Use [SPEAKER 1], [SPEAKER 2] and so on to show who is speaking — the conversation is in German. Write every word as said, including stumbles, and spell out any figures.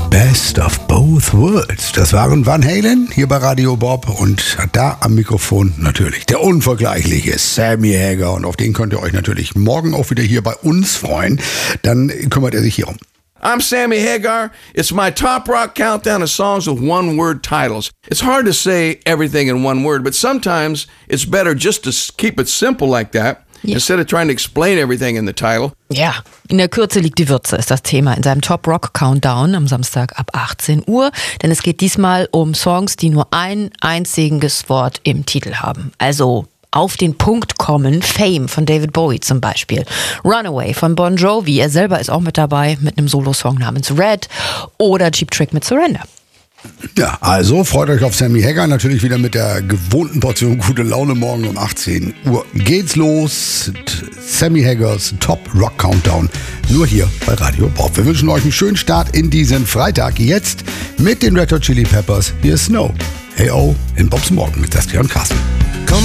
[SPEAKER 1] Best of Both Worlds. Das waren Van Halen hier bei Radio Bob und da am Mikrofon natürlich der unvergleichliche Sammy Hagar. Und auf den könnt ihr euch natürlich morgen auch wieder hier bei uns freuen. Dann kümmert er sich hier um.
[SPEAKER 2] I'm Sammy Hagar. It's my top rock countdown of songs with one-word titles. It's hard to say everything in one word, but sometimes it's better just to keep it simple like that. Yeah. Instead of trying to explain everything in the title.
[SPEAKER 3] Ja, in der Kürze liegt die Würze, ist das Thema in seinem Top Rock Countdown am Samstag ab achtzehn Uhr. Denn es geht diesmal um Songs, die nur ein einziges Wort im Titel haben. Also auf den Punkt kommen. Fame von David Bowie zum Beispiel. Runaway von Bon Jovi. Er selber ist auch mit dabei mit einem Solo-Song namens Red. Oder Cheap Trick mit Surrender.
[SPEAKER 1] Ja, also freut euch auf Sammy Hagar, natürlich wieder mit der gewohnten Portion gute Laune. Morgen um achtzehn Uhr geht's los. Sammy Hagars Top Rock Countdown, nur hier bei Radio Bob. Wir wünschen euch einen schönen Start in diesen Freitag. Jetzt mit den Red Hot Chili Peppers. Hier ist Snow. Hey oh, in Bobs Morgen mit Saskia und Carsten.